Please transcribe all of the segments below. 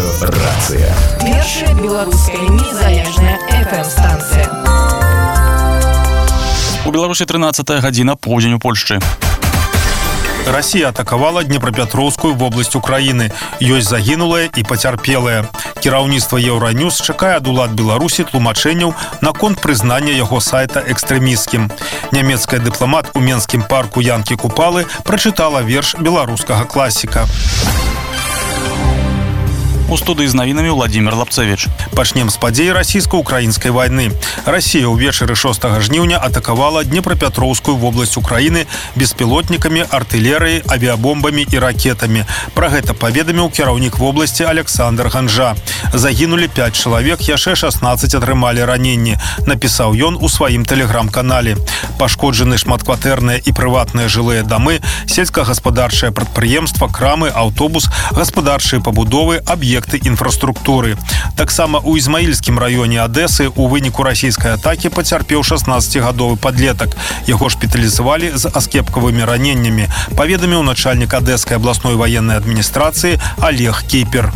Радиорация. Першая беларуская незалежная FM-станция. У Беларусі 13 гадзіна, поўдзень у Польшчы. Россия атаковала Днепропетровскую область Украины. Ёсць загінулыя і пацярпелыя. Кіраўніцтва Еўраньюз чакае ад улад Беларусі тлумачэнняў наконт прызнання яго сайта экстрэмісцкім. Нямецкая дыпламат у менскім парку Янкі Купалы прачытала верш беларускага класіка. У студыі з навінамі Владимир Лапцевич. Пачнем з падзей расійска-украінскай вайны. Расія ўвечары 6 жніўня атакавала Днепропетровскую вобласць Украіны беспілотнікамі, артылерыяй, авіабомбамі і ракетамі. Пра гэта паведаміў кіраўнік вобласці Александр Ганжа. Загінулі 5 чалавек, яшчэ 16 атрымалі раненні, напісаў ён у сваім тэлеграм-канале. Пашкоджаны шматкватэрныя і прыватныя жылыя дамы, сельскагаспадарчае прадпрыемства, крамы, аўтобус, гаспадарчыя пабудовы, аб'екты інфраструктуры. Таксама у Ізмаільскім раёне Адэсы у выніку расійскай атакі пацярпеў 16-гадовы падлетак. Яго шпіталізавалі з аскепкавымі раненнямі, паведаміў начальнік Адэскай абласной ваеннай адміністрацыі Олег Кіпер.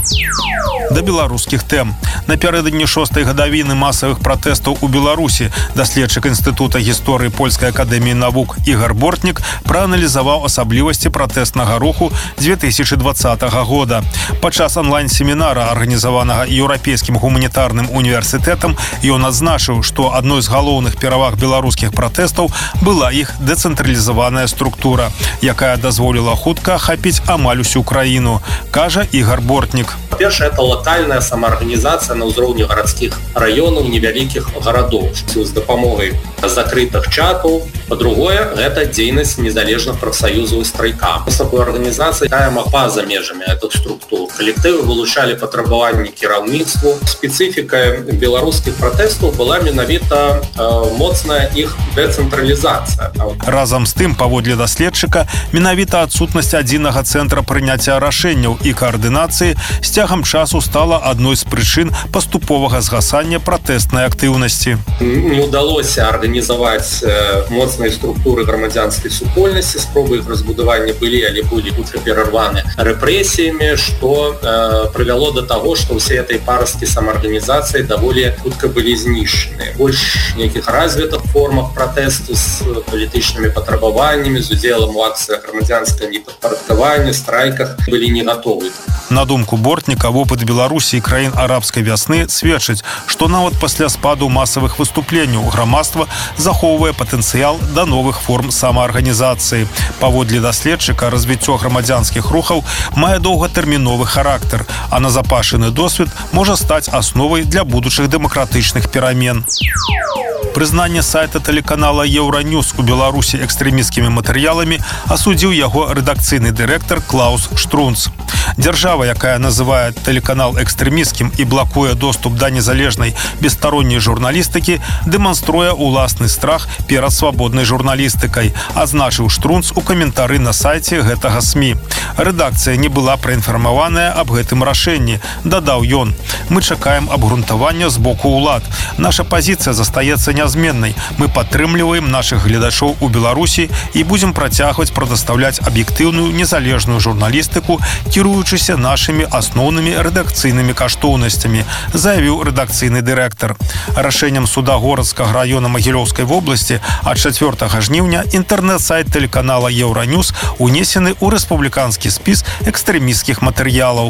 Да беларускіх тэм. Напярэдадні 6-й гадавіны масавых пратэстаў у Беларусі даследчык Інстытута гісторыі Польскай акадэміі навук Ігар Бортнік прааналізаваў асаблівасці пратэстнага руху 2020 года. Падчас онлайн-семінара, арганізаванага Еўрапейскім гуманітарным універсітэтам, ён адзначыў, што адной з галоўных пераваг беларускіх пратэстаў была іх дэцэнтралізаваная структура, якая дазволіла хутка ахапіць амаль усю краіну, кажа Ігар Бортнік. Па-першае, это локальная самаарганізацыя на ўзроўні гарадскіх раёнаў, невялікіх гарадоў з дапамогай закрытых чатаў. Па-другое, гэта дзейнасць незалежных прафсаюзаў і страйка. Такой арганізацыі даем па-за межамі гэтых структур. Калектывы вылучалі патрабаванні кіраўніцтву. Спецыфікай беларускіх пратэстаў была менавіта моцная іх дэцэнтралізацыя. Разам з тым, паводле даследчыка, менавіта адсутнасць адзінага цэнтра прыняцця рашэнняў і каардынацыі з цягам часу стала адной з прычын паступовага згасання пратэстнай актыўнасці. Не ўдалося арганізаваць моцныя структуры грамадзянскай супольнасці, спробы іх разбудавання былі, але былі хутка перарваны рэпрэсіямі, што прывяло да таго, што ўсе этой парасткі самаарганізацыі даволі хутка былі знішчаны. Больш нейкіх развітых формах пратэсту з палітычнымі патрабаваннямі, з удзелам у акцыях грамадзянскага непадпарадкавання, страйках былі не гатовы. На думку Бортніка, вопыт Беларусі і краін арабскай вясны сведчыць, што нават пасля спаду масавых выступленняў грамадства захоўвае патэнцыял да новых форм самаарганізацыі. Паводле даследчыка, развіццё грамадзянскіх рухаў мае доўгатэрміновы характар, а назапашаны досвед можа стаць асновай для будучых дэмакратычных перамен. Прызнанне сайта тэлеканала Еўраньюз у Беларусі экстрэмісцкімі матэрыяламі асудзіў яго рэдакцыйны дырэктар Клаус Штрунц. Дзяржава, якая называе тэлеканал экстрэмісцкім і блакуе доступ да незалежнай бесстаронняй журналістыкі, дэманструе ўласны страх перад свабоднай журналістыкай, адзначыў Штрунц у каментары на сайце гэтага СМІ. Рэдакцыя не была праінфармаваная аб гэтым рашэнні, дадаў ён. Мы чакаем абгрунтавання з боку ўлад. Наша пазіцыя застаецца нязменнай. Мы падтрымліваем нашых гледачоў у Беларусі і будзем працягваць прадастаўляць аб'ектыўную незалежную журналістыку, кіруючыся нашымі асноўнымі рэдакцыйнымі каштоўнасцямі, заявіў рэдакцыйны дырэктар. Рашэннем суда горадскага раёна Магілёўскай вобласці ад 4 жніўня інтэрнэт-сайт тэлеканала Еўраньюз унесены ў рэспубліканскі спіс экстрэмісцкіх матэрыялаў.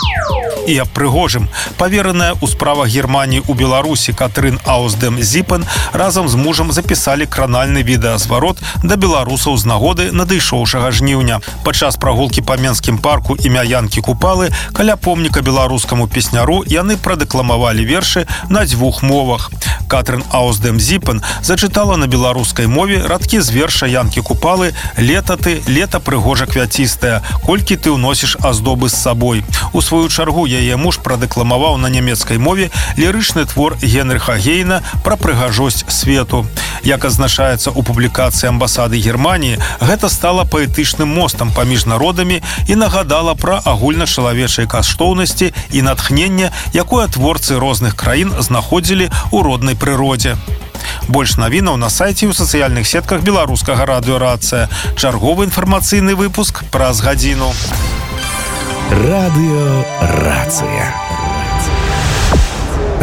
І аб прыгожым. Павераная ў справах Германіі ў Беларусі Катрын Аусдем-Зіпен разам з мужам запісалі кранальны відэазварот да беларусаў з нагоды надышоўшага жніўня. Падчас прагулкі па менскім парку імя Янкі Купалы каля помніка беларускаму песняру яны прадэкламавалі вершы на 2 мовах. Катрын Аусдем-Зіпен зачытала на беларускай мове радкі з верша Янкі Купалы «Лета ты, лета прыгожа квяцістая, колькі ты ўносіш аздобы з сабой». У сваю чаргу яе муж прадэкламаваў на нямецкай мове лірычны твор Генрыха Гейна пра прыгажосць свету. Як адзначаецца ў публікацыі амбасады Германіі, гэта стала паэтычным мостам паміж народамі і нагадала пра агульначалавечыя каштоўнасці і натхненне, якое творцы розных краін знаходзілі ў роднай прыродзе. Больш навінаў на сайце і ў сацыяльных сетках беларускага радыёрацыя. Чарговы інфармацыйны выпуск праз гадзіну. Радыёрацыя.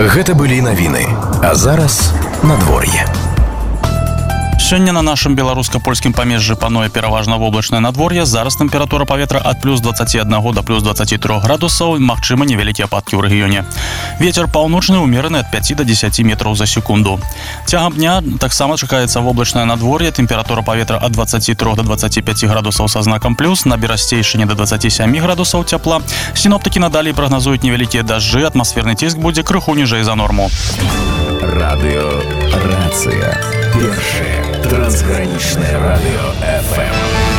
Гэта былі навіны. А зараз надвор'е. Сёння на нашым беларуска-польскім памежжы пануе пераважна воблачнае надвор'е. Зараз тэмпература паветра ад плюс 21 до плюс 23 градусаў. Магчыма невялікія ападкі ў рэгіёне. Вецер паўночны ўмераны ад 5 до 10 метраў за секунду. Цягам дня таксама чакаецца воблачнае надвор'е. Тэмпература паветра ад 23 до 25 градусаў са знакам плюс. На Берасцейшыне до 27 градусаў цяпла. Сіноптыкі надалей прагназуюць невялікія дажджы. Атмасферны ціск будзе крыху ніжэй за норму. Радыёрацыя. Першае трансгранічнае радыё FM.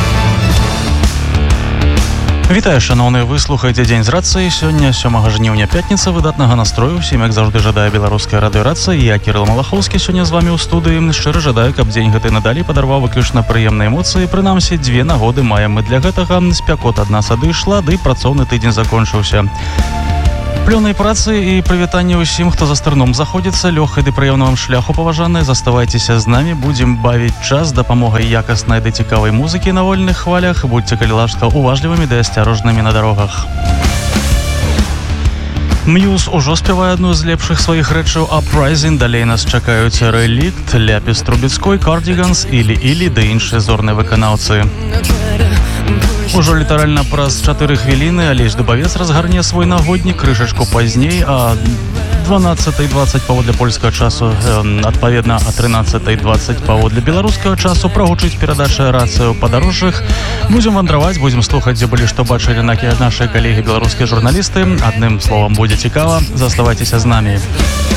Вітаю, шановныя, вы слухаеце Дзень з рацыі. Сёння 7 жніўня, пятніца. Выдатнага настрою. Усім, як заўжды, жадае беларуская радыёрацыя. Я, Кірыл Малахоўскі, сёння з вамі ў студыі. Шчыра жадаю, каб дзень гэты надалей падарваў выключна прыемныя эмоцыі. Прынамсі, 2 нагоды маем мы для гэтага. Спякота ад нас адышла, ды працоўны тыдзень закончыўся. Плёнай працы і прывітанне ўсім, хто за стырном заходзіцца. Лёгкай ды прыемна вам шляху, паважаныя. Заставайцеся з намі, будзем бавіць час дапамогай якаснай ды цікавай музыкі на вольных хвалях. Будьце, калі ласка, уважлівымі ды асцярожнымі на дарогах. Мьюз ужо спявае адну з лепшых сваіх рэчаў «Uprising». Далей нас чакаюць «Релікт», «Ляпіс Трубецкой», «Cardigans», «Ілі-Ілі» ды іншыя зорныя выканаўцы. Ужо літаральна праз 4 хвіліны Алесь Дубавец разгарне свой нагоднік крышачку пазней, а 12:20 паводле польскага часу, адпаведна, а 13:20 паводле беларускага часу прагучыць перадача «Рацыя ў падарожжах». Будзем вандраваць, будзем слухаць, дзе былі, што бачылі нашыя калегі беларускія журналісты. Адным словам, будзе цікава. Заставайцеся з намі.